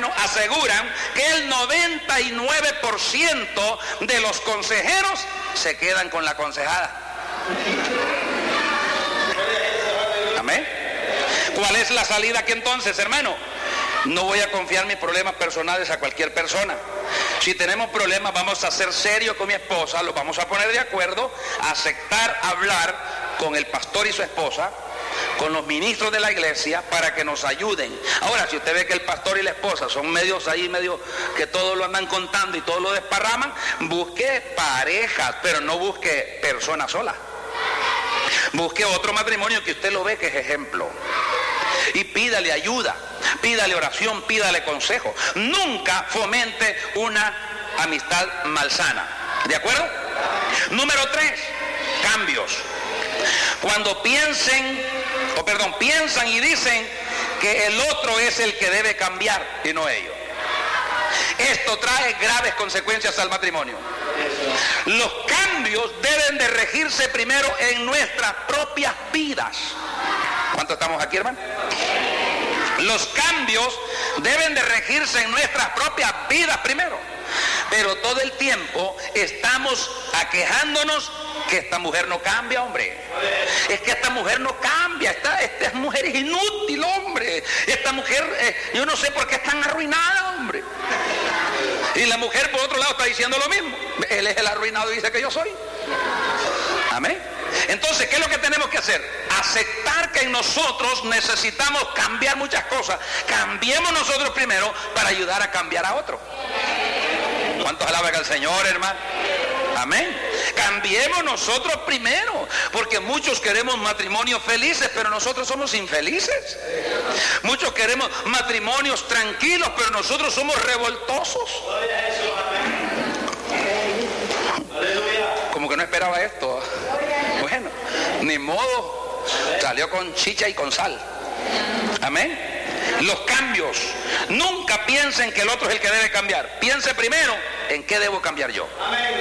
hermano, aseguran que el 99% de los consejeros se quedan con la aconsejada. Amén. ¿Cuál es la salida aquí entonces, hermano? No voy a confiar mis problemas personales a cualquier persona. Si tenemos problemas, vamos a ser serios con mi esposa, los vamos a poner de acuerdo, a aceptar hablar con el pastor y su esposa, con los ministros de la iglesia, para que nos ayuden. Ahora, si usted ve que el pastor y la esposa son medios ahí, medio que todo lo andan contando y todo lo desparraman, busque parejas, pero no busque personas solas. Busque otro matrimonio que usted lo ve que es ejemplo. Y pídale ayuda, pídale oración, pídale consejo. Nunca fomente una amistad malsana. ¿De acuerdo? Número 3, cambios. Cuando piensan y dicen que el otro es el que debe cambiar y no ellos. Esto trae graves consecuencias al matrimonio. Los cambios deben de regirse primero en nuestras propias vidas. ¿Cuántos estamos aquí, hermano? Los cambios deben de regirse en nuestras propias vidas primero. Pero todo el tiempo estamos aquejándonos que esta mujer no cambia, hombre. Es que esta mujer no cambia. Esta mujer es inútil, hombre. Esta mujer, yo no sé por qué es tan arruinada, hombre. Y la mujer, por otro lado, está diciendo lo mismo. Él es el arruinado y dice que yo soy. Amén. Entonces, ¿qué es lo que tenemos que hacer? Aceptar que en nosotros necesitamos cambiar muchas cosas. Cambiemos nosotros primero para ayudar a cambiar a otro. ¿Cuántos alaban al Señor, hermano? Amén. Cambiemos nosotros primero, porque muchos queremos matrimonios felices, pero nosotros somos infelices. Muchos queremos matrimonios tranquilos, pero nosotros somos revoltosos. Como que no esperaba esto. Bueno, ni modo, salió con chicha y con sal. Amén. Los cambios. Nunca piensen que el otro es el que debe cambiar. Piense primero en qué debo cambiar yo.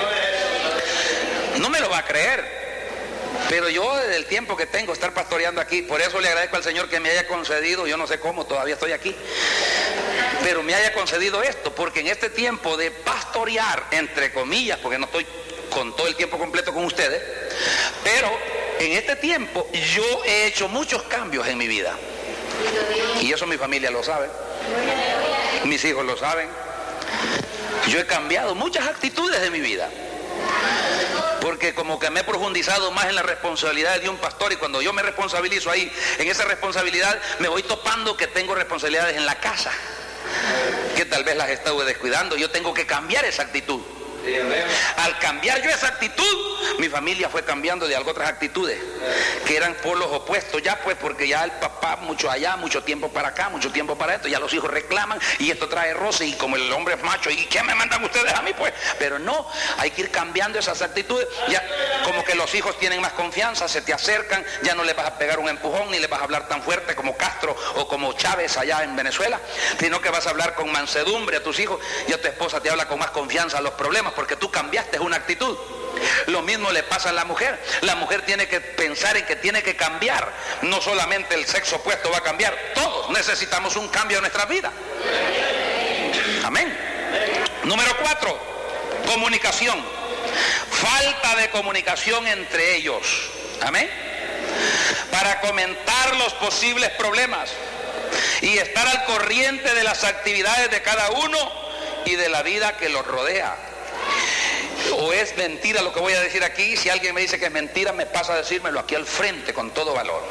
No me lo va a creer, pero yo desde el tiempo que tengo estar pastoreando aquí, por eso le agradezco al Señor que me haya concedido, yo no sé cómo, todavía estoy aquí, pero me haya concedido esto, porque en este tiempo de pastorear, entre comillas, porque no estoy con todo el tiempo completo con ustedes, pero en este tiempo yo he hecho muchos cambios en mi vida. Y eso mi familia lo sabe, mis hijos lo saben. Yo he cambiado muchas actitudes de mi vida, porque como que me he profundizado más en las responsabilidades de un pastor, y cuando yo me responsabilizo ahí, en esa responsabilidad, me voy topando que tengo responsabilidades en la casa, que tal vez las estuve descuidando. Yo tengo que cambiar esa actitud. Al cambiar yo esa actitud, mi familia fue cambiando de algo otras actitudes que eran polos opuestos ya, pues, porque ya el papá mucho allá, mucho tiempo para acá, mucho tiempo para esto, ya los hijos reclaman y esto trae roce, y como el hombre es macho, ¿y qué me mandan ustedes a mí, pues? Pero no, hay que ir cambiando esas actitudes. Ya como que los hijos tienen más confianza, se te acercan, ya no les vas a pegar un empujón ni les vas a hablar tan fuerte como Castro o como Chávez allá en Venezuela, sino que vas a hablar con mansedumbre a tus hijos, y a tu esposa te habla con más confianza a los problemas, porque tú cambiaste una actitud. Lo mismo le pasa a la mujer. La mujer tiene que pensar en que tiene que cambiar. No solamente el sexo opuesto va a cambiar, todos necesitamos un cambio en nuestra vida. Amén. Número 4, comunicación. Falta de comunicación entre ellos. Amén. Para comentar los posibles problemas y estar al corriente de las actividades de cada uno y de la vida que los rodea. O es mentira lo que voy a decir aquí. Si alguien me dice que es mentira, me pasa a decírmelo aquí al frente con todo valor.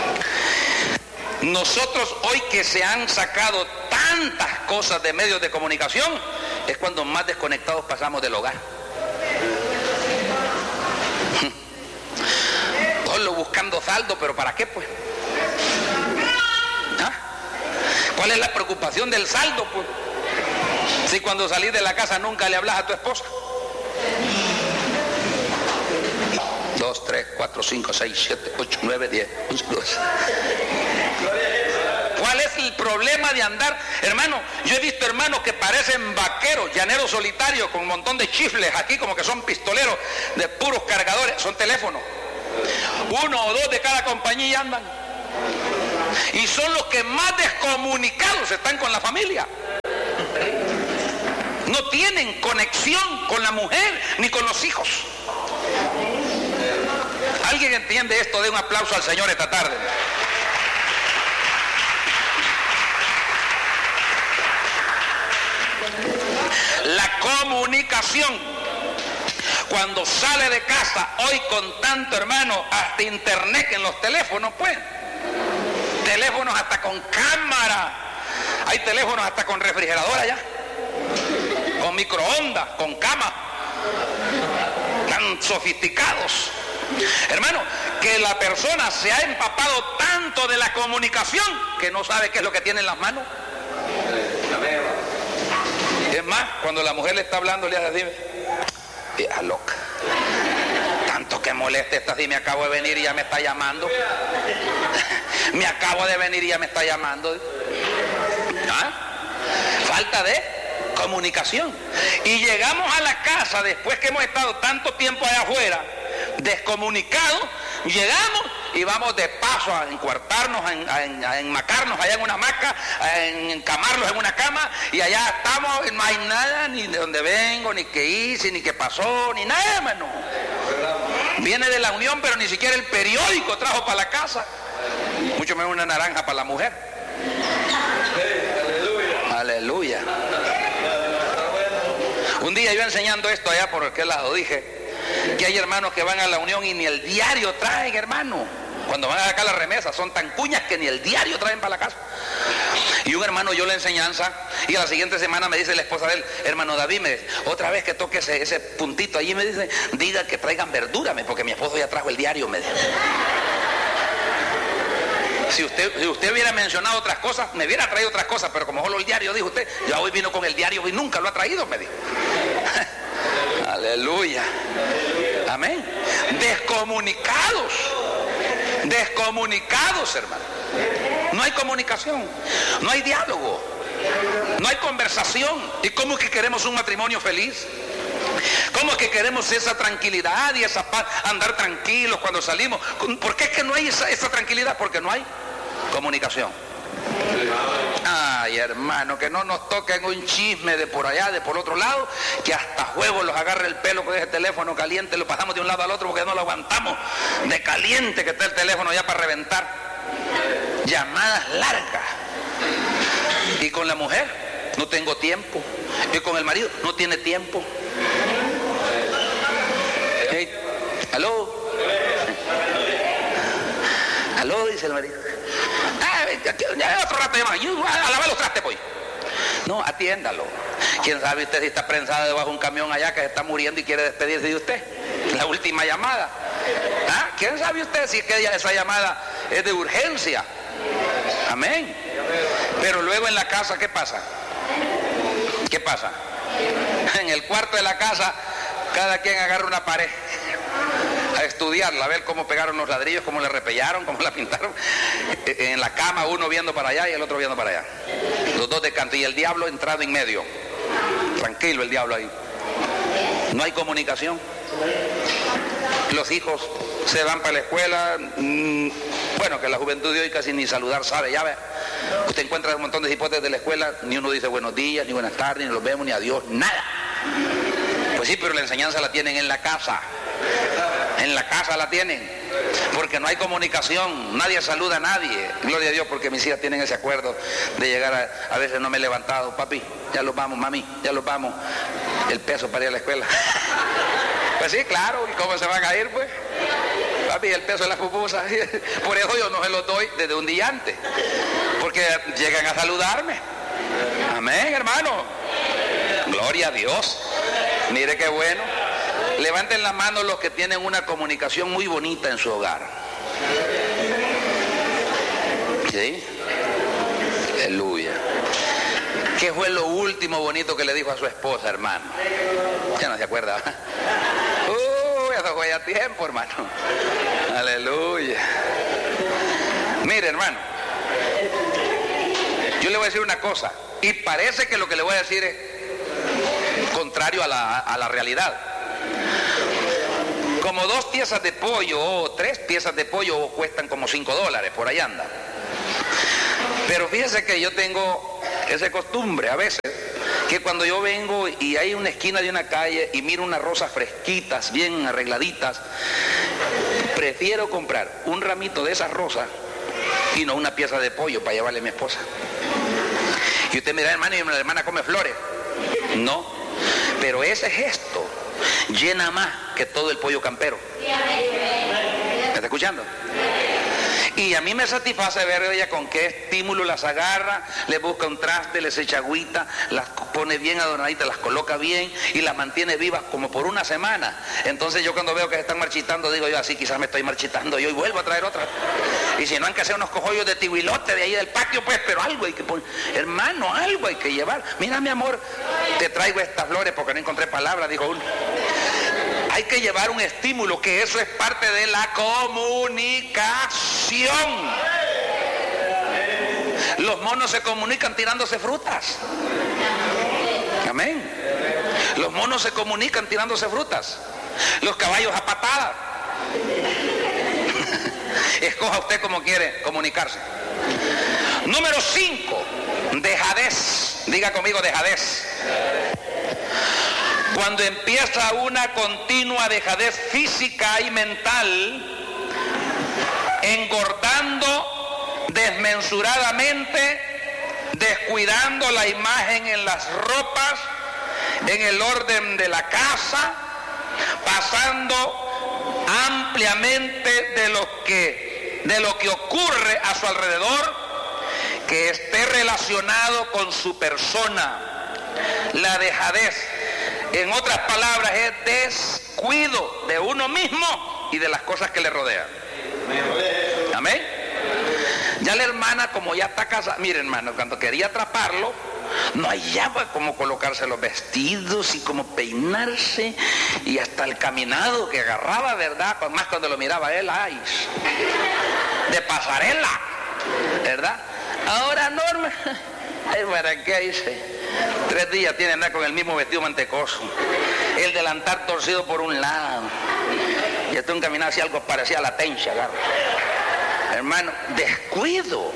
Nosotros hoy que se han sacado tantas cosas de medios de comunicación, es cuando más desconectados pasamos del hogar. Solo buscando saldo, pero ¿para qué, pues? ¿Ah? ¿Cuál es la preocupación del saldo, pues? Si cuando salís de la casa nunca le hablas a tu esposa. 2, 3, 4, 5, 6, 7, 8, 9, 10, 11, 12. ¿Cuál es el problema de andar? Hermano, yo he visto hermanos que parecen vaqueros, llaneros solitarios, con un montón de chifles aquí, como que son pistoleros de puros cargadores, son teléfonos. 1 o 2 de cada compañía andan. Y son los que más descomunicados están con la familia. conexión con la mujer ni con los hijos. ¿Alguien entiende esto? Dé un aplauso al Señor esta tarde. La comunicación, cuando sale de casa, hoy con tanto, hermano, hasta internet en los teléfonos, pues, teléfonos hasta con cámara, hay teléfonos hasta con refrigeradora ya, con microondas, con cama, tan sofisticados, hermano, que la persona se ha empapado tanto de la comunicación que no sabe qué es lo que tiene en las manos. Es más, cuando la mujer le está hablando, le hace así, vieja loca, tanto que moleste esta, si me acabo de venir y ya me está llamando. Me acabo de venir y ya me está llamando. ¿Ah? Falta de comunicación. Y llegamos a la casa después que hemos estado tanto tiempo allá afuera, descomunicados, llegamos y vamos de paso a encuartarnos, a enmacarnos allá en una hamaca, a encamarlos en una cama, y allá estamos, no hay nada, ni de dónde vengo, ni qué hice, ni qué pasó, ni nada, hermano. Viene de la unión, pero ni siquiera el periódico trajo para la casa, mucho menos una naranja para la mujer. Aleluya. Un día yo enseñando esto allá por aquel lado dije que hay hermanos que van a la unión y ni el diario traen, hermano. Cuando van a sacar las remesas son tan cuñas que ni el diario traen para la casa. Y un hermano oyó la enseñanza y a la siguiente semana me dice la esposa de él, hermano David, me dice, otra vez que toque ese puntito allí, me dice, diga que traigan verdura, porque mi esposo ya trajo el diario, me dice. Si usted hubiera mencionado otras cosas, me hubiera traído otras cosas, pero como solo el diario, dijo usted, ya hoy vino con el diario y nunca lo ha traído, me dijo. Aleluya. Amén. Descomunicados, hermano. No hay comunicación, no hay diálogo, no hay conversación. ¿Y cómo es que queremos un matrimonio feliz? ¿Cómo es que queremos esa tranquilidad y esa paz, andar tranquilos cuando salimos? ¿Por qué es que no hay esa tranquilidad? Porque no hay comunicación. Ay, hermano, que no nos toquen un chisme de por allá, de por otro lado, que hasta juego los agarre el pelo con ese teléfono caliente, lo pasamos de un lado al otro porque no lo aguantamos, de caliente que está el teléfono ya para reventar. Llamadas largas. Y con la mujer, no tengo tiempo. Y con el marido, no tiene tiempo. Hey, aló. Aló, dice el marido. Ya otro rato de más, a lavar los trastes, pues. No, atiéndalo. ¿Quién sabe usted si está prensada debajo de un camión allá que se está muriendo y quiere despedirse de usted? La última llamada. ¿Ah? ¿Quién sabe usted si es que esa llamada es de urgencia? Amén. Pero luego en la casa, ¿qué pasa? ¿Qué pasa? En el cuarto de la casa, cada quien agarra una pared a estudiarla, a ver cómo pegaron los ladrillos, cómo la repellaron, cómo la pintaron. En la cama uno viendo para allá y el otro viendo para allá. Los dos de canto y el diablo entrado en medio. Tranquilo el diablo ahí. No hay comunicación. Los hijos se van para la escuela. Bueno, que la juventud de hoy casi ni saludar sabe, ya ve. Usted encuentra un montón de hipotes de la escuela, ni uno dice buenos días, ni buenas tardes, ni los vemos, ni adiós, nada. Pues sí, pero la enseñanza la tienen en la casa. En la casa la tienen, porque no hay comunicación, nadie saluda a nadie. Gloria a Dios, porque mis hijas tienen ese acuerdo de llegar a veces no me he levantado, papi, ya los vamos, mami, ya los vamos, el peso para ir a la escuela. Pues sí, claro, ¿y cómo se van a ir, pues? Papi, el peso de las pupusas. Por eso yo no se los doy desde un día antes, porque llegan a saludarme. Amén, hermano. Gloria a Dios. Mire qué bueno. Levanten la mano los que tienen una comunicación muy bonita en su hogar. ¿Sí? Aleluya. ¿Qué fue lo último bonito que le dijo a su esposa, hermano? Ya no se acuerda. Eso fue ya tiempo, hermano. Aleluya. Mire, hermano, yo le voy a decir una cosa, y parece que lo que le voy a decir es contrario a la realidad. Como 2 piezas de pollo o 3 piezas de pollo cuestan como $5, por ahí anda. Pero fíjese que yo tengo esa costumbre a veces, que cuando yo vengo y hay una esquina de una calle y miro unas rosas fresquitas, bien arregladitas, prefiero comprar un ramito de esas rosas y no una pieza de pollo para llevarle a mi esposa. Y usted me dirá, hermano, y la hermana come flores. No, pero ese gesto llena más que todo el pollo campero. ¿Me está escuchando? Y a mí me satisface ver ella con qué estímulo las agarra, le busca un traste, les echa agüita, las pone bien adornaditas, las coloca bien y las mantiene vivas como por una semana. Entonces yo cuando veo que se están marchitando, digo yo, así quizás me estoy marchitando yo y vuelvo a traer otra. Y si no, han que hacer unos cojollos de tihuilote de ahí del patio, pues, pero algo hay que poner. Hermano, algo hay que llevar. Mira, mi amor, te traigo estas flores porque no encontré palabras, dijo uno. Hay que llevar un estímulo, que eso es parte de la comunicación. Los monos se comunican tirándose frutas. Amén. Los monos se comunican tirándose frutas. Los caballos a patadas. Escoja usted cómo quiere comunicarse. Número 5, dejadez. Diga conmigo, dejadez. Cuando empieza una continua dejadez física y mental, engordando desmesuradamente, descuidando la imagen en las ropas, en el orden de la casa, pasando ampliamente de lo que ocurre a su alrededor, que esté relacionado con su persona. La dejadez, en otras palabras, es descuido de uno mismo y de las cosas que le rodean. Amén. Ya la hermana, como ya está casada, mire, hermano, cuando quería atraparlo, no hallaba cómo colocarse los vestidos y cómo peinarse, y hasta el caminado que agarraba, ¿verdad? Más cuando lo miraba él, ay, de pasarela, ¿verdad? Ahora, Norma, ¿para qué hice? 3 días tiene andar con el mismo vestido mantecoso, el delantal torcido por un lado, y esto un caminado así, algo parecía a la tencha, agarra. Hermano, descuido.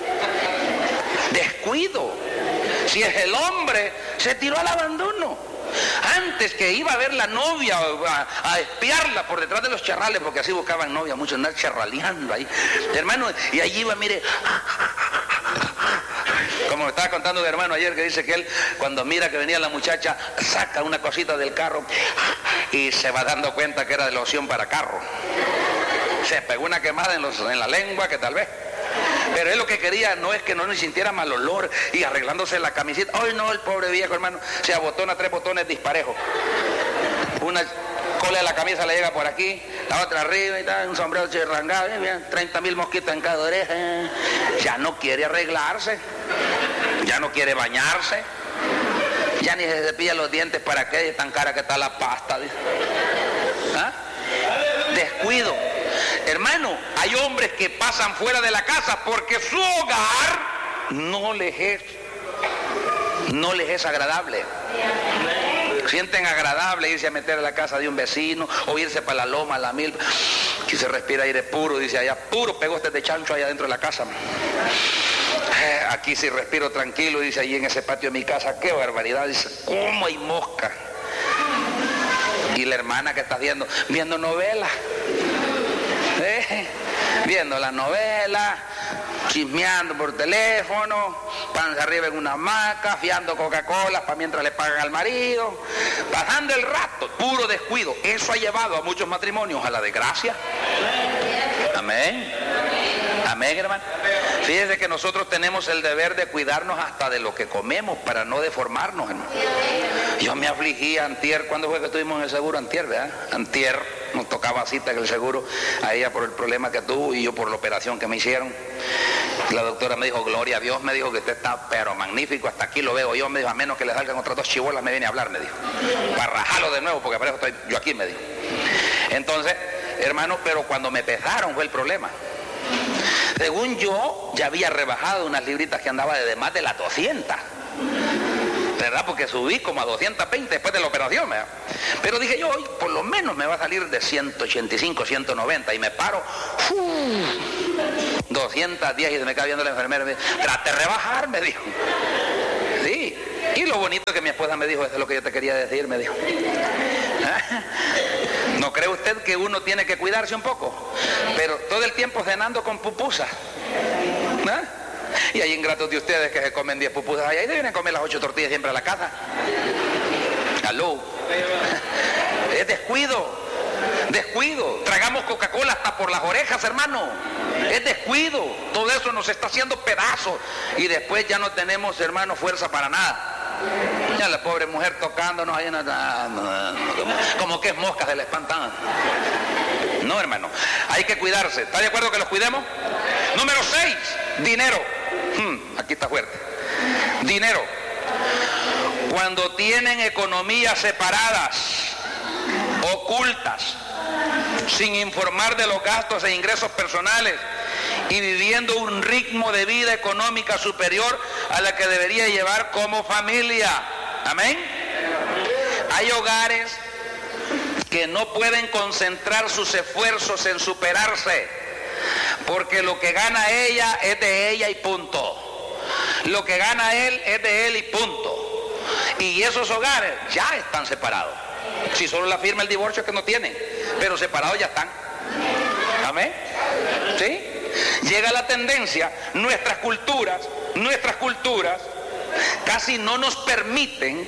Si es el hombre, se tiró al abandono. Antes que iba a ver la novia, a espiarla por detrás de los charrales, porque así buscaban novia, muchos andar charraleando ahí, hermano, y allí iba, mire, como me estaba contando mi hermano ayer, que dice que él, cuando mira que venía la muchacha, saca una cosita del carro y se va dando cuenta que era de loción para carro. Se pegó una quemada en la lengua, que tal vez. Pero él lo que quería no es que no ni sintiera mal olor, y arreglándose la camiseta. Ay, no, el pobre viejo, hermano, se abotona 3 botones disparejos. Una cola de la camisa le llega por aquí, la otra arriba y tal, un sombrero chirrangado, 30.000 mosquitos en cada oreja. Ya no quiere arreglarse, ya no quiere bañarse, ya ni se cepilla los dientes. ¿Para qué? Tan cara que está la pasta, dice. ¿Ah? Descuido. Hermano, hay hombres que pasan fuera de la casa porque su hogar no les es agradable. Sienten agradable irse a meter a la casa de un vecino o irse para la loma, a la milpa, que se respira aire puro, dice allá, puro pegoste de chancho allá dentro de la casa. Aquí sí respiro tranquilo, dice, allí en ese patio de mi casa, qué barbaridad, dice, cómo hay mosca. Y la hermana que está viendo novelas, viendo la novela, chismeando por teléfono, panza arriba en una hamaca, fiando Coca-Cola para mientras le pagan al marido, pasando el rato, puro descuido. Eso ha llevado a muchos matrimonios a la desgracia. Amén. Amén, hermano. Fíjense que nosotros tenemos el deber de cuidarnos hasta de lo que comemos para no deformarnos, hermano. Yo me afligí antier, ¿cuándo fue que estuvimos en el seguro? Antier, ¿verdad? Antier, nos tocaba cita en el seguro, a ella por el problema que tuvo y yo por la operación que me hicieron. La doctora me dijo, gloria a Dios, me dijo que usted está pero magnífico, hasta aquí lo veo yo, me dijo, a menos que le salgan otras 2 chibolas, me viene a hablar, me dijo, para rajarlo de nuevo, porque por eso estoy yo aquí, me dijo. Entonces, hermano, pero cuando me pesaron fue el problema. Según yo, ya había rebajado unas libritas que andaba de más de las 200, ¿verdad? Porque subí como a 220 después de la operación, ¿verdad? Pero dije yo, hoy por lo menos me va a salir de 185, 190, y me paro, 210, y se me queda viendo la enfermera, me dice, trate de rebajar, me dijo. Sí, Y lo bonito que mi esposa me dijo, eso es lo que yo te quería decir, me dijo. ¿No cree usted que uno tiene que cuidarse un poco? Pero todo el tiempo cenando con pupusas. Y hay ingratos de ustedes que se comen 10 pupusas allá y deben comer las 8 tortillas siempre a la casa. Aló. Es descuido. Descuido. Tragamos Coca-Cola hasta por las orejas, hermano. Es descuido. Todo eso nos está haciendo pedazos. Y después ya no tenemos, hermano, fuerza para nada. Ya la pobre mujer tocándonos ahí, como que es mosca, se la espantan. No, hermano, hay que cuidarse. ¿Está de acuerdo que los cuidemos? Número 6, dinero. Aquí está fuerte. Dinero. Cuando tienen economías separadas, ocultas, sin informar de los gastos e ingresos personales y viviendo un ritmo de vida económica superior a la que debería llevar como familia. Amén. Hay hogares que no pueden concentrar sus esfuerzos en superarse, porque lo que gana ella es de ella y punto. Lo que gana él es de él y punto. Y esos hogares ya están separados. Si solo la firma el divorcio es que no tienen, pero separados ya están. Amén. ¿Sí? Llega la tendencia, nuestras culturas casi no nos permiten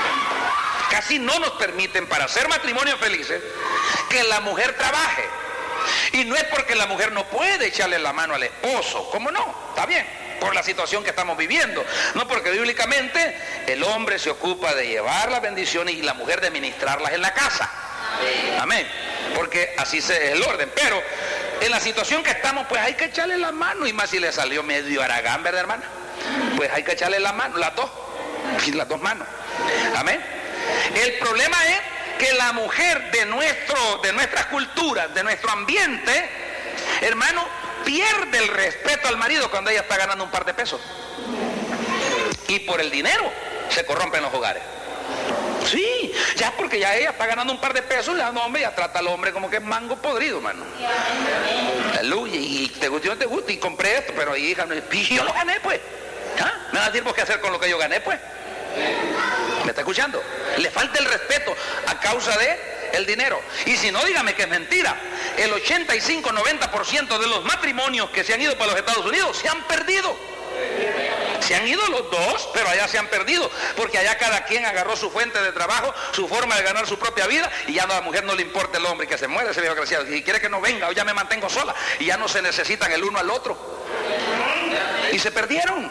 para hacer matrimonios felices que la mujer trabaje. Y no es porque la mujer no puede echarle la mano al esposo, ¿cómo no? Está bien, por la situación que estamos viviendo. No, porque bíblicamente el hombre se ocupa de llevar las bendiciones y la mujer de ministrarlas en la casa. Amén. Porque así es el orden. Pero en la situación que estamos, pues hay que echarle la mano. Y más si le salió medio aragán, ¿verdad, hermana? Pues hay que echarle la mano, las dos manos. Amén. El problema es que la mujer de nuestras culturas, de nuestro ambiente, hermano, pierde el respeto al marido cuando ella está ganando un par de pesos. Y por el dinero se corrompen los hogares. Sí, ya porque ya ella está ganando un par de pesos, no, hombre, ya trata al hombre como que es mango podrido, hermano. Aleluya, y te gusta, y compré esto, pero hija, yo lo gané, pues. ¿Ah? ¿Me va a decir por qué hacer con lo que yo gané, pues? ¿Me está escuchando? Le falta el respeto a causa de el dinero. Y si no, dígame que es mentira. El 85-90% de los matrimonios que se han ido para los Estados Unidos se han perdido. Se han ido los dos, pero allá se han perdido, porque allá cada quien agarró su fuente de trabajo, su forma de ganar su propia vida, y ya a la mujer no le importa el hombre que se muere, ese viejo desgraciado, si quiere que no venga, o ya me mantengo sola, y ya no se necesitan el uno al otro. Y se perdieron.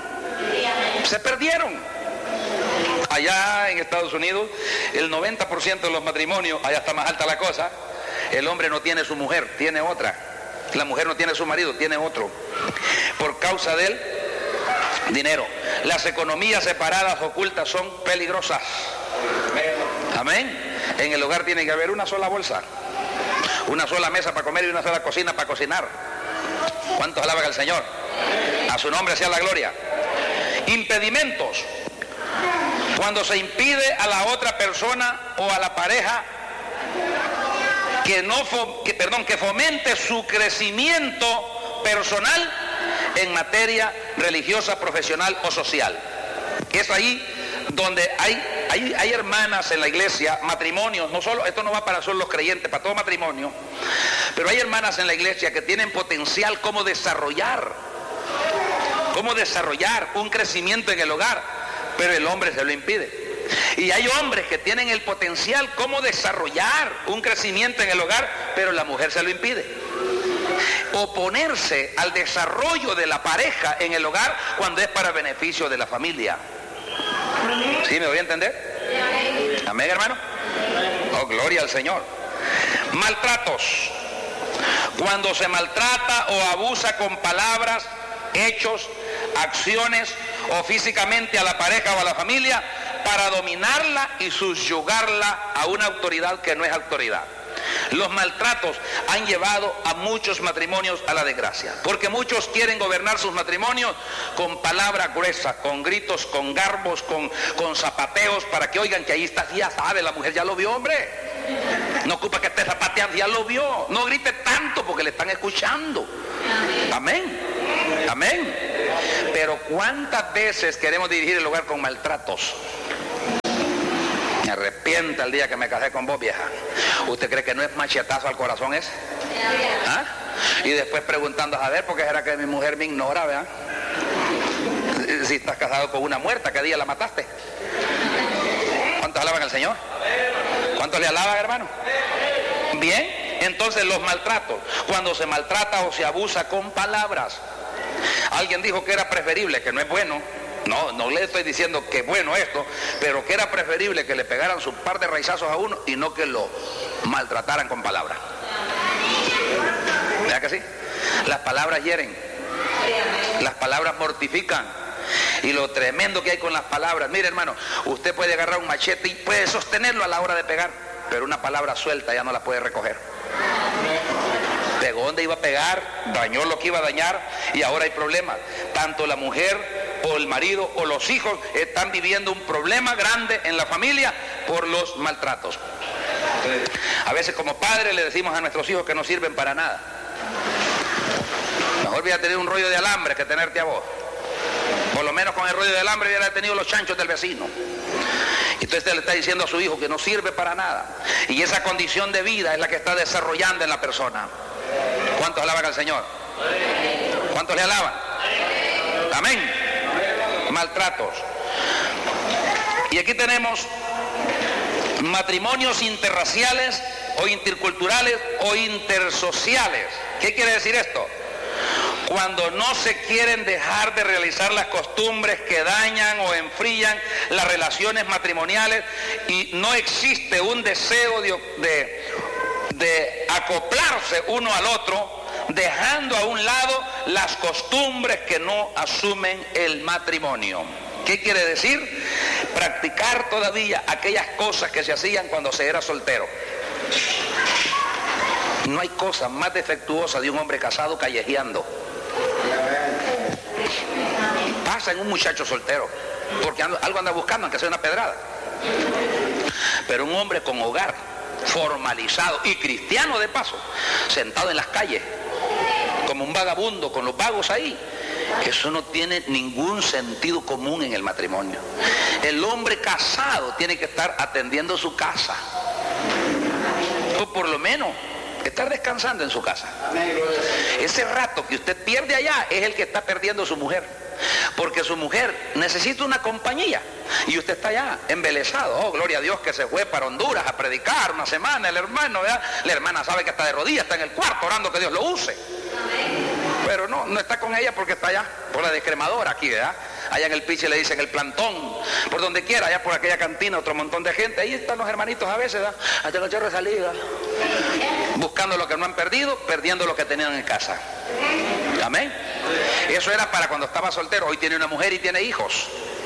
Allá en Estados Unidos, el 90% de los matrimonios, allá está más alta la cosa, el hombre no tiene su mujer, tiene otra. La mujer no tiene su marido, tiene otro. Por causa del dinero. Las economías separadas, ocultas, son peligrosas. Amén. En el hogar tiene que haber una sola bolsa, una sola mesa para comer y una sola cocina para cocinar. ¿Cuántos alaban al Señor? A su nombre sea la gloria. Impedimentos. Cuando se impide a la otra persona o a la pareja que fomente su crecimiento personal en materia religiosa, profesional o social. Es ahí donde hay hermanas en la iglesia, matrimonios, no solo, esto no va para solo los creyentes, para todo matrimonio, pero hay hermanas en la iglesia que tienen potencial como desarrollar un crecimiento en el hogar, pero el hombre se lo impide. Y hay hombres que tienen el potencial como desarrollar un crecimiento en el hogar, pero la mujer se lo impide. Oponerse al desarrollo de la pareja en el hogar cuando es para beneficio de la familia. ¿Sí me voy a entender? Amén, hermano. Oh, gloria al Señor. Maltratos. Cuando se maltrata o abusa con palabras, hechos, acciones o físicamente a la pareja o a la familia para dominarla y subyugarla a una autoridad que no es autoridad. Los maltratos han llevado a muchos matrimonios a la desgracia, porque muchos quieren gobernar sus matrimonios con palabras gruesas, con gritos, con garbos, con zapateos, para que oigan que ahí está, ya sabe, la mujer ya lo vio, hombre. No ocupa que esté zapateando, ya lo vio. No grite tanto porque le están escuchando. Amén. Amén. Pero ¿cuántas veces queremos dirigir el hogar con maltratos? Me arrepiento el día que me casé con vos, vieja. ¿Usted cree que no es machetazo al corazón ese? ¿Ah? Y después preguntando, a ver, ¿por qué será que mi mujer me ignora, verdad? Si estás casado con una muerta, ¿qué día la mataste? ¿Cuántos alaban al Señor? ¿Cuántos le alaban, hermano? Bien, entonces los maltratos, cuando se maltrata o se abusa con palabras. Alguien dijo que era preferible, que no es bueno, no le estoy diciendo que es bueno esto, pero que era preferible que le pegaran su par de raizazos a uno y no que lo maltrataran con palabras. ¿Verdad que sí? Las palabras hieren, las palabras mortifican. Y lo tremendo que hay con las palabras, mire, hermano, usted puede agarrar un machete y puede sostenerlo a la hora de pegar, pero una palabra suelta ya no la puede recoger. Pegó donde iba a pegar, dañó lo que iba a dañar y ahora hay problemas. Tanto la mujer o el marido o los hijos están viviendo un problema grande en la familia por los maltratos. A veces como padres le decimos a nuestros hijos que no sirven para nada. Mejor voy a tener un rollo de alambre que tenerte a vos. Por lo menos con el rollo de alambre hubiera tenido los chanchos del vecino. Entonces usted le está diciendo a su hijo que no sirve para nada. Y esa condición de vida es la que está desarrollando en la persona. ¿Cuántos alaban al Señor? ¿Cuántos le alaban? Amén. Maltratos. Y aquí tenemos matrimonios interraciales o interculturales o intersociales. ¿Qué quiere decir esto? Cuando no se quieren dejar de realizar las costumbres que dañan o enfrían las relaciones matrimoniales y no existe un deseo de acoplarse uno al otro, dejando a un lado las costumbres que no asumen el matrimonio. ¿Qué quiere decir? Practicar todavía aquellas cosas que se hacían cuando se era soltero. No hay cosa más defectuosa de un hombre casado callejeando. Pasa en un muchacho soltero, porque algo anda buscando, aunque sea una pedrada. Pero un hombre con hogar, formalizado y cristiano de paso, sentado en las calles, como un vagabundo, con los vagos ahí, eso no tiene ningún sentido común en el matrimonio. El hombre casado tiene que estar atendiendo su casa, o por lo menos estar descansando en su casa. Ese rato que usted pierde allá es el que está perdiendo su mujer, porque su mujer necesita una compañía y usted está allá embelesado. Oh, gloria a Dios que se fue para Honduras a predicar una semana el hermano, ¿verdad? La hermana sabe que está de rodillas, está en el cuarto orando que Dios lo use, pero no está con ella porque está allá por la descremadora aquí, ¿verdad? Allá en el piche le dicen el plantón, por donde quiera, allá por aquella cantina, otro montón de gente. Ahí están los hermanitos a veces, ¿verdad? Hasta el chorro de salida, buscando lo que no han perdido, perdiendo lo que tenían en casa. Amén. Eso era para cuando estaba soltero. Hoy tiene una mujer y tiene hijos.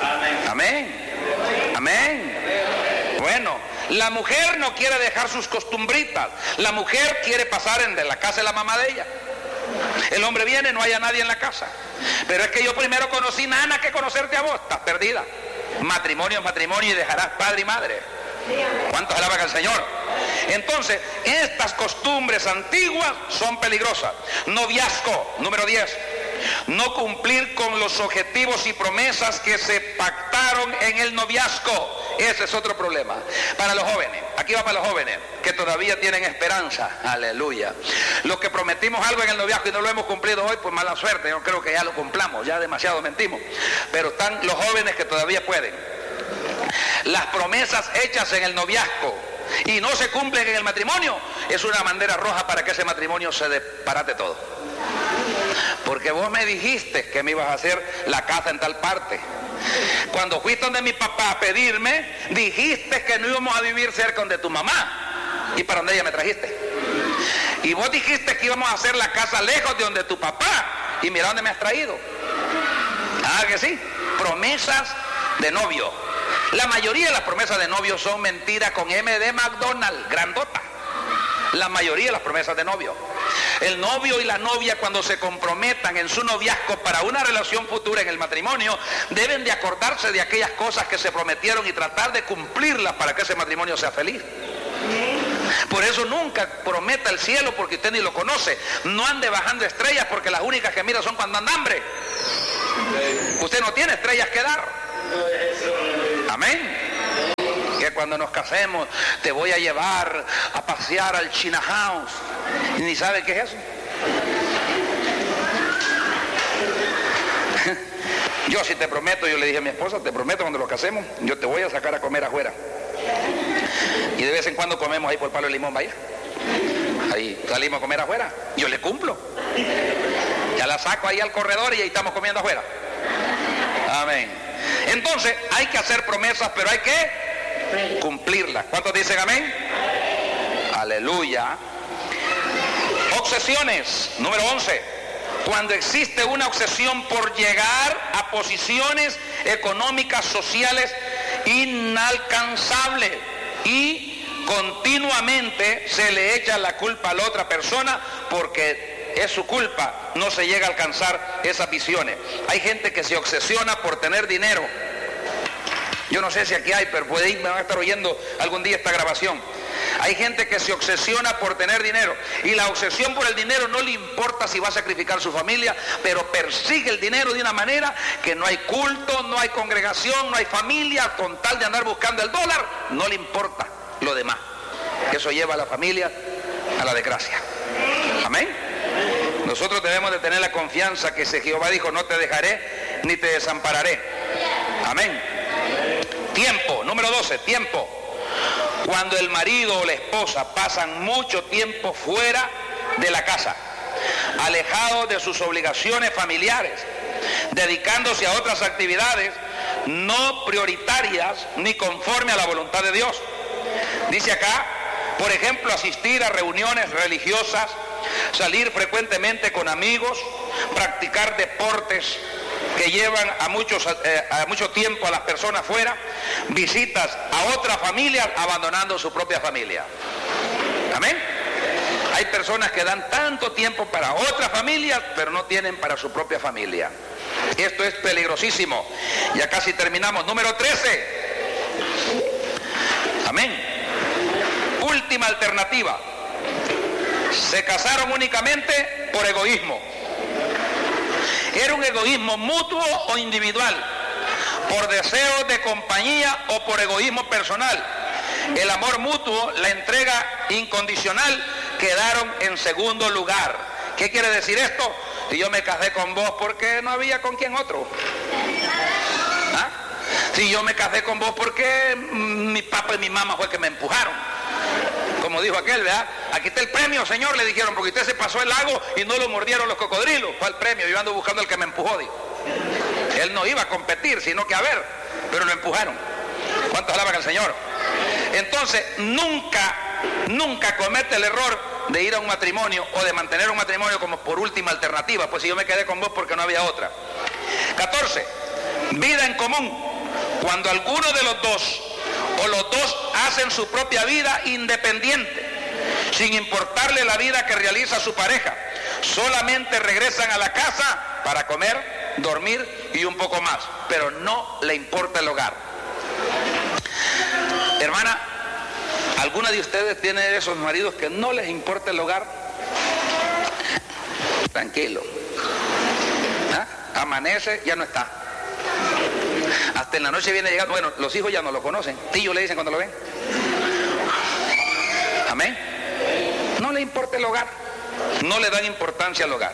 Amén. Amén. Bueno, la mujer no quiere dejar sus costumbritas. La mujer quiere pasar de la casa de la mamá de ella. El hombre viene, no haya nadie en la casa. Pero es que yo primero conocí nada que conocerte a vos. Estás perdida. Matrimonio es matrimonio y dejarás padre y madre. ¿Cuántos alaban al Señor? Entonces, estas costumbres antiguas son peligrosas. Noviazgo, número 10. No cumplir con los objetivos y promesas que se pactaron en el noviazgo. Ese es otro problema. Para los jóvenes, aquí va para los jóvenes que todavía tienen esperanza. Aleluya. Los que prometimos algo en el noviazgo y no lo hemos cumplido hoy, pues mala suerte. Yo creo que ya lo cumplamos, ya demasiado mentimos. Pero están los jóvenes que todavía pueden. Las promesas hechas en el noviazgo y no se cumplen en el matrimonio es una bandera roja para que ese matrimonio se desbarate todo. Porque vos me dijiste que me ibas a hacer la casa en tal parte. Cuando fuiste donde mi papá a pedirme, dijiste que no íbamos a vivir cerca donde tu mamá. ¿Y para dónde ella me trajiste? Y vos dijiste que íbamos a hacer la casa lejos de donde tu papá. Y mira dónde me has traído. Ah, que sí. Promesas de novio. La mayoría de las promesas de novio son mentiras con M de McDonald's, grandota. La mayoría de las promesas de novio. El novio y la novia, cuando se comprometan en su noviazgo para una relación futura en el matrimonio, deben de acordarse de aquellas cosas que se prometieron y tratar de cumplirlas para que ese matrimonio sea feliz. Por eso nunca prometa el cielo porque usted ni lo conoce. No ande bajando estrellas porque las únicas que mira son cuando anda hambre. Usted no tiene estrellas que dar. Amén. Que cuando nos casemos te voy a llevar a pasear al China House. Y ni sabe qué es eso. Yo sí te prometo, yo le dije a mi esposa, te prometo cuando nos casemos, yo te voy a sacar a comer afuera. Y de vez en cuando comemos ahí por Palo de Limón, vaya. Ahí salimos a comer afuera. Yo le cumplo. Ya la saco ahí al corredor y ahí estamos comiendo afuera. Amén. Entonces hay que hacer promesas, pero hay que cumplirlas. ¿Cuántos dicen amén? Aleluya. Obsesiones, número 11. Cuando existe una obsesión por llegar a posiciones económicas, sociales inalcanzables y continuamente se le echa la culpa a la otra persona porque es su culpa, no se llega a alcanzar esas visiones. Hay gente que se obsesiona por tener dinero. Yo no sé si aquí hay, pero puede ir, me van a estar oyendo algún día esta grabación. Hay gente que se obsesiona por tener dinero y la obsesión por el dinero no le importa si va a sacrificar su familia, pero persigue el dinero de una manera que no hay culto, no hay congregación, no hay familia, con tal de andar buscando el dólar, no le importa lo demás. Eso lleva a la familia a la desgracia. Amén. Nosotros debemos de tener la confianza que Jehová dijo, no te dejaré ni te desampararé. Amén. Tiempo, número 12, tiempo. Cuando el marido o la esposa pasan mucho tiempo fuera de la casa, alejados de sus obligaciones familiares, dedicándose a otras actividades no prioritarias ni conforme a la voluntad de Dios. Dice acá, por ejemplo, asistir a reuniones religiosas, salir frecuentemente con amigos, practicar deportes que llevan a mucho tiempo a las personas fuera, visitas a otras familias abandonando su propia familia. Amén. Hay personas que dan tanto tiempo para otras familias, pero no tienen para su propia familia. Esto es peligrosísimo. Ya casi terminamos. Número 13. Amén. Última alternativa. Se casaron únicamente por egoísmo. Era un egoísmo mutuo o individual, por deseos de compañía o por egoísmo personal. El amor mutuo, la entrega incondicional, quedaron en segundo lugar. ¿Qué quiere decir esto? Si yo me casé con vos porque no había con quién otro. ¿Ah? Si yo me casé con vos porque mi papá y mi mamá fue que me empujaron. Como dijo aquel, ¿verdad? Aquí está el premio, señor, le dijeron, porque usted se pasó el lago y no lo mordieron los cocodrilos. Fue el premio, yo ando buscando el que me empujó, dijo. Él no iba a competir, sino que a ver, pero lo empujaron. ¿Cuántos alaban al Señor? Entonces, nunca comete el error de ir a un matrimonio o de mantener un matrimonio como por última alternativa, pues si yo me quedé con vos porque no había otra. 14. Vida en común. Cuando alguno de los dos o los dos hacen su propia vida independiente, sin importarle la vida que realiza su pareja, solamente regresan a la casa para comer, dormir y un poco más, pero no le importa el hogar. Hermana, ¿alguna de ustedes tiene esos maridos que no les importa el hogar? Tranquilo. ¿Ah? Amanece, ya no está. Hasta en la noche viene llegando. Bueno, los hijos ya no lo conocen. Tío le dicen cuando lo ven. Amén. No le importa el hogar. No le dan importancia al hogar.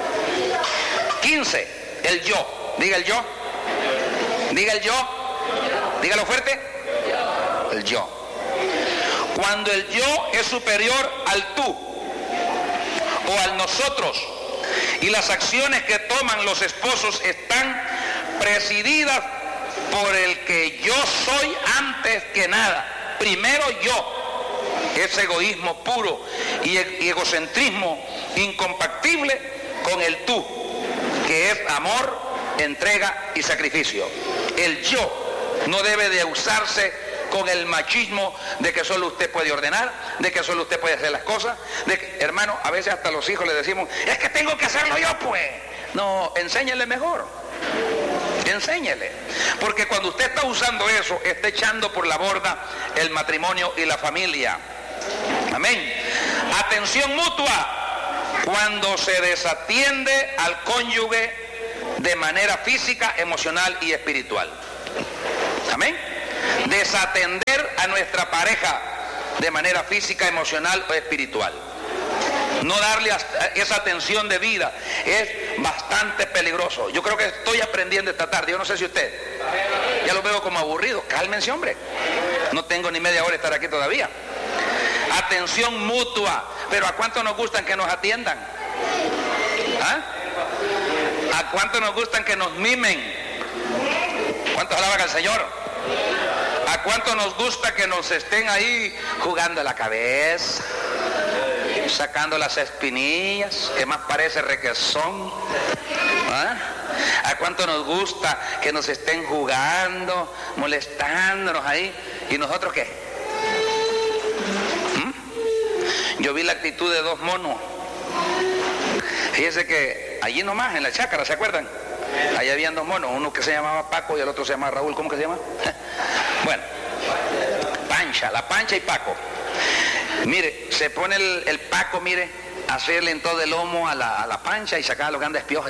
15. El yo. Diga el yo. Diga el yo. Dígalo fuerte. El yo. Cuando el yo es superior al tú o al nosotros y las acciones que toman los esposos están presididas por el que yo soy antes que nada. Primero yo. Es egoísmo puro y egocentrismo incompatible con el tú, que es amor, entrega y sacrificio. El yo no debe de usarse con el machismo de que solo usted puede ordenar, de que solo usted puede hacer las cosas, de que, hermano, a veces hasta los hijos le decimos, es que tengo que hacerlo yo, pues. No, enséñele mejor. Enséñele. Porque cuando usted está usando eso, está echando por la borda el matrimonio y la familia. Amén. Atención mutua. Cuando se desatiende al cónyuge de manera física, emocional y espiritual. Amén. Desatender a nuestra pareja de manera física, emocional o espiritual. No darle esa atención de vida es bastante peligroso. Yo creo que estoy aprendiendo esta tarde. Yo no sé si usted. Ya lo veo como aburrido. Cálmense, hombre. No tengo ni media hora de estar aquí todavía. Atención mutua. Pero ¿a cuánto nos gustan que nos atiendan? ¿Ah? ¿A cuánto nos gustan que nos mimen? ¿Cuántos alaban al Señor? ¿A cuánto nos gusta que nos estén ahí jugando la cabeza, sacando las espinillas, que más parece requesón? ¿Ah? ¿A cuánto nos gusta que nos estén jugando, molestándonos ahí? ¿Y nosotros qué? Yo vi la actitud de dos monos. Fíjense que allí nomás, en la chácara, ¿se acuerdan? Ahí habían dos monos, uno que se llamaba Paco y el otro se llamaba Raúl. ¿Cómo que se llama? Bueno, Pancha, la Pancha y Paco. Mire, se pone el Paco, mire, a hacerle en todo el lomo a la Pancha y sacar los grandes piojos.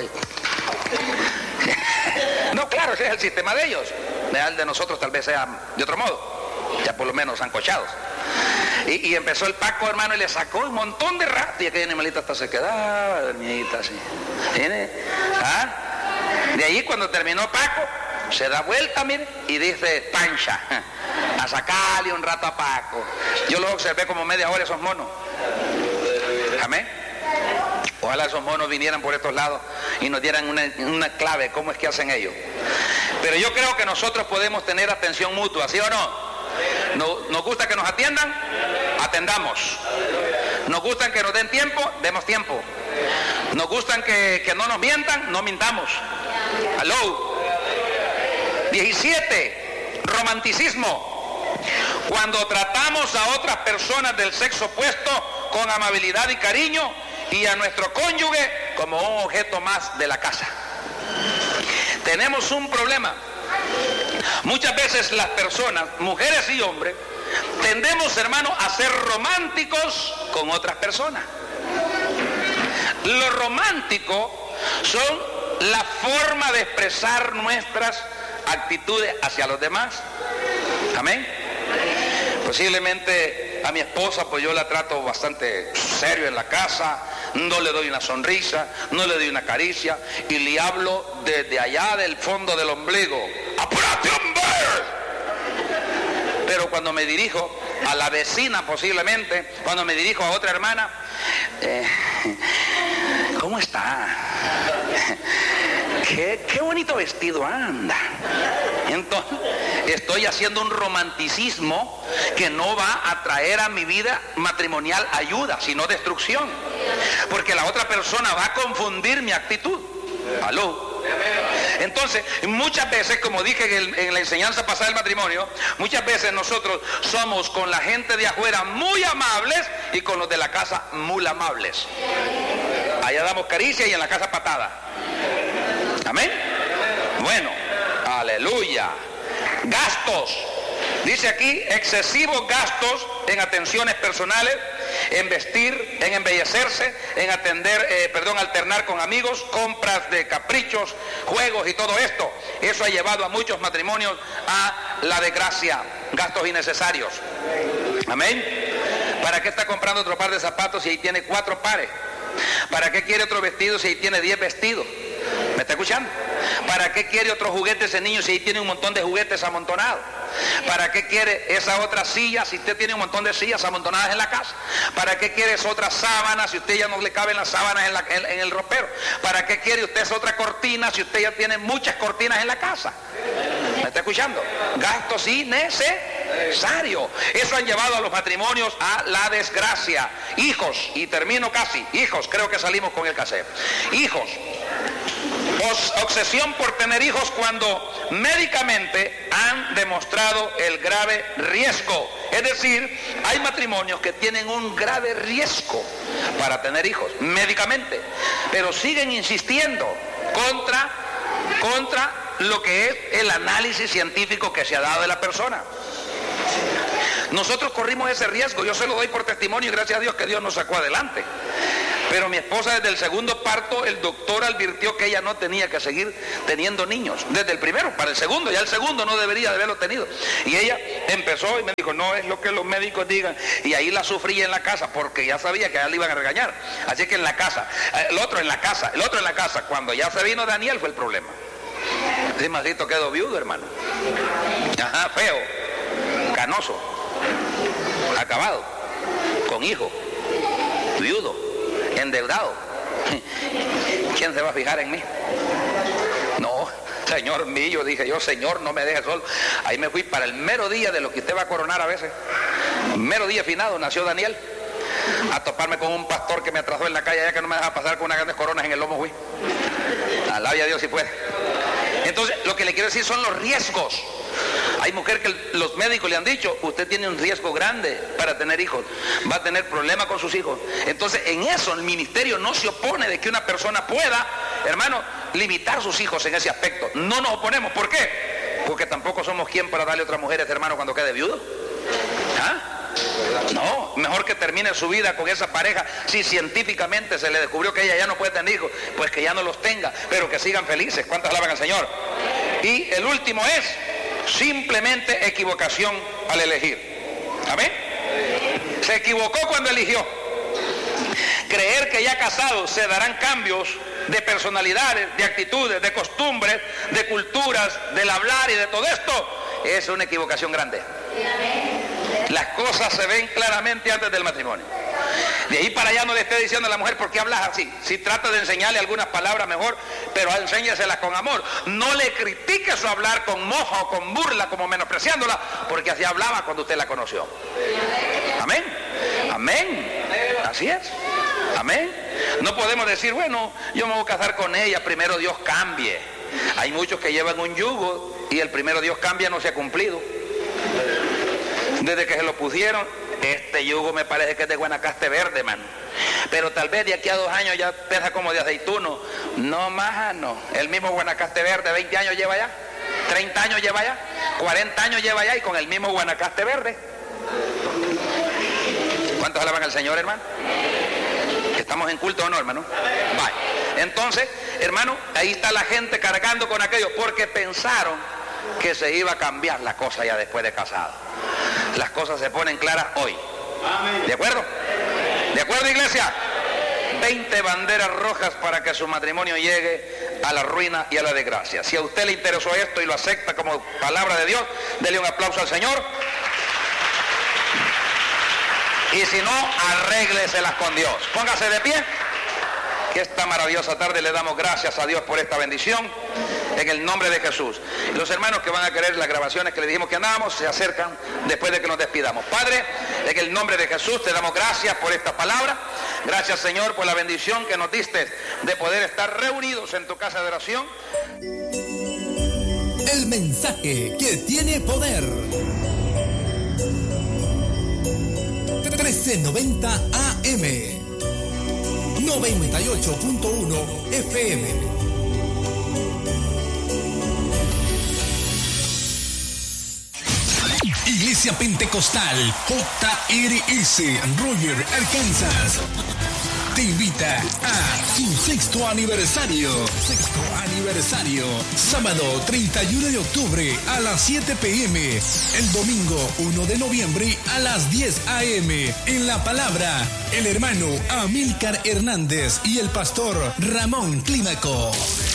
No, claro, ese es el sistema de ellos. El de nosotros tal vez sea de otro modo, ya por lo menos ancochados. Y empezó el Paco, hermano, y le sacó un montón de rato. Y aquella animalita hasta se quedaba dormidita así. ¿Tiene? ¿Ah? De ahí cuando terminó Paco, se da vuelta, mire, y dice Pancha, a sacarle un rato a Paco. Yo lo observé como media hora esos monos. Amén. Ojalá esos monos vinieran por estos lados y nos dieran una clave, cómo es que hacen ellos. Pero yo creo que nosotros podemos tener atención mutua, ¿sí o no? ¿Nos gusta que nos atiendan? Atendamos. ¿Nos gustan que nos den tiempo? Demos tiempo. ¿Nos gustan que no nos mientan? No mintamos. ¿Aló? 17. Romanticismo. Cuando tratamos a otras personas del sexo opuesto con amabilidad y cariño y a nuestro cónyuge como un objeto más de la casa. Tenemos un problema. Muchas veces las personas, mujeres y hombres, tendemos, hermano, a ser románticos con otras personas. Lo romántico son la forma de expresar nuestras actitudes hacia los demás. Amén. Posiblemente a mi esposa, pues yo la trato bastante serio en la casa, no le doy una sonrisa, no le doy una caricia y le hablo desde allá del fondo del ombligo. ¡Apúrate, hombre! Pero cuando me dirijo a la vecina, posiblemente, cuando me dirijo a otra hermana, ¿cómo está? Qué bonito vestido anda. Entonces, estoy haciendo un romanticismo que no va a traer a mi vida matrimonial ayuda, sino destrucción. Porque la otra persona va a confundir mi actitud. ¿Aló? Entonces, muchas veces, como dije en la enseñanza pasada del matrimonio, muchas veces nosotros somos con la gente de afuera muy amables y con los de la casa muy amables. Allá damos caricia y en la casa patada. Amén. Bueno, aleluya. Gastos. Dice aquí, excesivos gastos en atenciones personales, en vestir, en embellecerse, en alternar con amigos, compras de caprichos, juegos y todo esto. Eso ha llevado a muchos matrimonios a la desgracia, gastos innecesarios. Amén. ¿Para qué está comprando otro par de zapatos si ahí tiene 4 pares? ¿Para qué quiere otro vestido si ahí tiene 10 vestidos? ¿Me está escuchando? ¿Para qué quiere otro juguete ese niño si ahí tiene un montón de juguetes amontonados? ¿Para qué quiere esa otra silla si usted tiene un montón de sillas amontonadas en la casa? ¿Para qué quiere esa otra sábana si usted ya no le caben las sábanas en el ropero? ¿Para qué quiere usted esa otra cortina si usted ya tiene muchas cortinas en la casa? ¿Me está escuchando? Gastos innecesarios. Eso han llevado a los matrimonios a la desgracia. Hijos, y termino casi, hijos, creo que salimos con el cassette. Hijos. Obsesión por tener hijos cuando médicamente han demostrado el grave riesgo. Es decir, hay matrimonios que tienen un grave riesgo para tener hijos, médicamente, pero siguen insistiendo contra lo que es el análisis científico que se ha dado de la persona. Nosotros corrimos ese riesgo, yo se lo doy por testimonio y gracias a Dios que Dios nos sacó adelante. Pero mi esposa desde el segundo parto, el doctor advirtió que ella no tenía que seguir teniendo niños. Desde el primero para el segundo, ya el segundo no debería de haberlo tenido. Y ella empezó y me dijo, no es lo que los médicos digan. Y ahí la sufrí en la casa porque ya sabía que a ella le iban a regañar. Así que en la casa, el otro en la casa. Cuando ya se vino Daniel fue el problema. Ese maldito quedó viudo, hermano. Ajá, feo, canoso, acabado, con hijo, viudo, endeudado. ¿Quién se va a fijar en mí? No, Señor mío, dije yo, Señor, no me dejes solo. Ahí me fui para el mero día de lo que usted va a coronar a veces. Mero día finado, nació Daniel. A toparme con un pastor que me atrasó en la calle allá, que no me deja pasar con unas grandes coronas en el lomo, fui. Alabe a Dios si puede. Entonces, lo que le quiero decir son los riesgos. Hay mujeres que los médicos le han dicho, usted tiene un riesgo grande para tener hijos, va a tener problemas con sus hijos. Entonces, en eso el ministerio no se opone de que una persona pueda, hermano, limitar sus hijos en ese aspecto. No nos oponemos. ¿Por qué? Porque tampoco somos quien para darle a otras mujeres, hermano, cuando quede viudo. ¿Ah? No, mejor que termine su vida con esa pareja. Si científicamente se le descubrió que ella ya no puede tener hijos, pues que ya no los tenga, pero que sigan felices. ¿Cuántas alaban al Señor? Y el último es simplemente equivocación al elegir. ¿Amén? Se equivocó cuando eligió. Creer que ya casados se darán cambios de personalidades, de actitudes, de costumbres, de culturas, del hablar y de todo esto, es una equivocación grande. Las cosas se ven claramente antes del matrimonio. De ahí para allá no le esté diciendo a la mujer, ¿por qué hablas así? Si trata de enseñarle algunas palabras mejor, pero enséñaselas con amor. No le critique su hablar con mofa o con burla, como menospreciándola, porque así hablaba cuando usted la conoció. Amén. Amén. Así es. Amén. No podemos decir, bueno, yo me voy a casar con ella, primero Dios cambie. Hay muchos que llevan un yugo y el primero Dios cambia no se ha cumplido. Desde que se lo pusieron, este yugo me parece que es de Guanacaste verde, man. Pero tal vez de aquí a 2 años ya pesa como de aceituno. No, más no. El mismo Guanacaste verde, 20 años lleva ya, 30 años lleva ya, 40 años lleva ya y con el mismo Guanacaste verde. ¿Cuántos alaban al Señor, hermano? ¿Estamos en culto o no, hermano? Vaya. Entonces, hermano, ahí está la gente cargando con aquello porque pensaron que se iba a cambiar la cosa ya después de casado. Las cosas se ponen claras hoy. ¿De acuerdo? ¿De acuerdo, iglesia? 20 banderas rojas para que su matrimonio llegue a la ruina y a la desgracia. Si a usted le interesó esto y lo acepta como palabra de Dios, dele un aplauso al Señor. Y si no, arrégleselas con Dios. Póngase de pie. Que esta maravillosa tarde le damos gracias a Dios por esta bendición en el nombre de Jesús. Los hermanos que van a querer las grabaciones que le dijimos que andábamos se acercan después de que nos despidamos. Padre, en el nombre de Jesús te damos gracias por esta palabra. Gracias, Señor, por la bendición que nos diste de poder estar reunidos en tu casa de oración. El mensaje que tiene poder. 1390 AM 98.1 FM. Iglesia Pentecostal JRS Roger, Arkansas te invita a su 6º aniversario. Sábado 31 de octubre a las 7 p.m. El domingo 1 de noviembre a las 10 a.m. En La Palabra, el hermano Amílcar Hernández y el pastor Ramón Clímaco.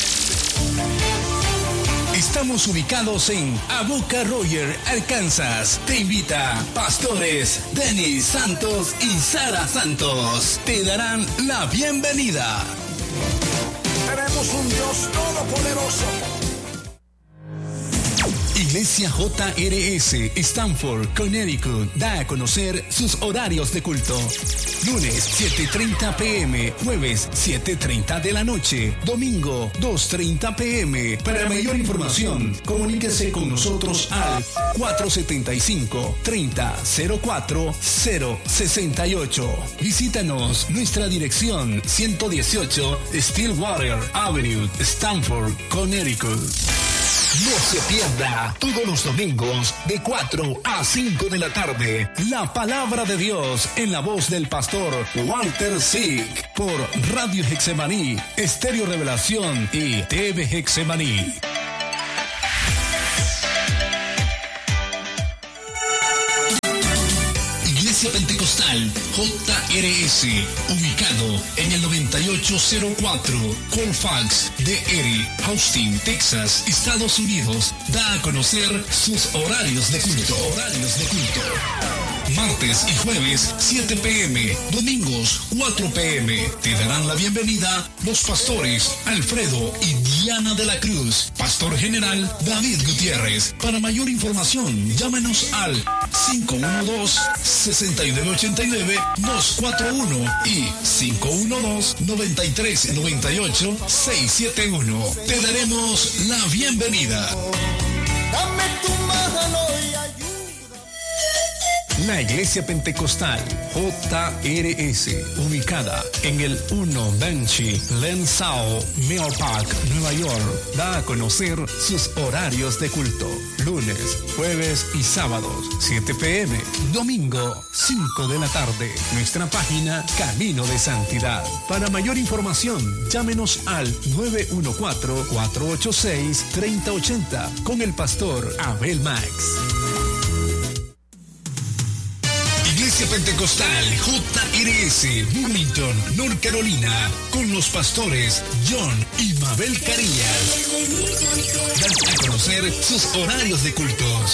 Estamos ubicados en Aboca Roger, Arkansas. Te invita pastores Denis Santos y Sara Santos. Te darán la bienvenida. Tenemos un Dios todopoderoso. Iglesia JRS Stanford, Connecticut da a conocer sus horarios de culto. Lunes 7:30 p.m, jueves 7:30 de la noche, domingo 2:30 p.m. Para mayor información, comuníquese con nosotros al 475-3004-068. Visítanos nuestra dirección 118 Stillwater Avenue, Stanford, Connecticut. No se pierda todos los domingos de 4 a 5 de la tarde la palabra de Dios en la voz del pastor Walter Sick por Radio Hexemaní, Estéreo Revelación y TV Hexemaní. Iglesia Pentecostal JRS, ubicado en el 9804 Colfax DR, Austin, Texas, Estados Unidos, da a conocer sus horarios de culto. Martes y jueves 7 p.m, domingos 4 p.m. Te darán la bienvenida los pastores Alfredo y Diana de la Cruz, pastor general David Gutiérrez. Para mayor información, llámenos al 512-6989-241 y 512-9398-671. Te daremos la bienvenida. Dame tu mano y ayuda. La Iglesia Pentecostal JRS, ubicada en el 1 Banshee Lensao, Mill Park, Nueva York, da a conocer sus horarios de culto. Lunes, jueves y sábados, 7 p.m. Domingo, 5 de la tarde. Nuestra página Camino de Santidad. Para mayor información, llámenos al 914-486-3080 con el pastor Abel Max. Iglesia Pentecostal JRS, Bloomington, North Carolina, con los pastores John y Mabel Carillas. Dan a conocer sus horarios de cultos.